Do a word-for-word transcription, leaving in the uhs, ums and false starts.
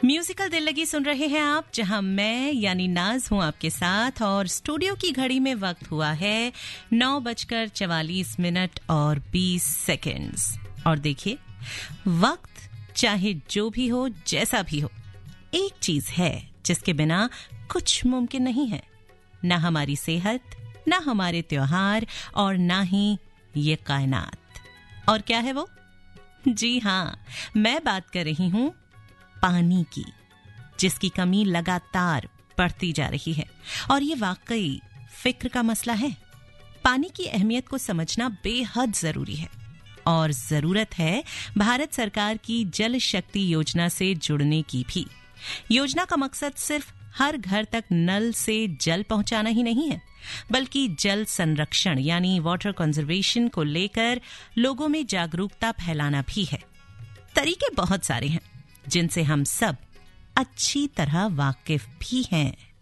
Musical दिल लगी सुन रहे हैं आप, जहां मैं यानी नाज हूं आपके साथ और स्टूडियो की घड़ी में वक्त हुआ है नौ बजकर चवालीस मिनट और बीस सेकंड्स। और देखिए, वक्त चाहे जो भी हो, जैसा भी हो, एक चीज है जिसके बिना कुछ मुमकिन नहीं है। ना हमारी सेहत, ना हमारे त्योहार और ना ही ये कायनात। और क्या है वो? जी हां, मैं बात कर रही हूं पानी की, जिसकी कमी लगातार बढ़ती जा रही है। और ये वाकई फिक्र का मसला है। पानी की अहमियत को समझना बेहद जरूरी है और जरूरत है भारत सरकार की जल शक्ति योजना से जुड़ने की भी। योजना का मकसद सिर्फ हर घर तक नल से जल पहुंचाना ही नहीं है, बल्कि जल संरक्षण यानी वाटर कंजर्वेशन को लेकर लोगों में जागरूकता फैलाना भी है। तरीके बहुत सारे हैं जिनसे हम सब अच्छी तरह वाकिफ भी हैं।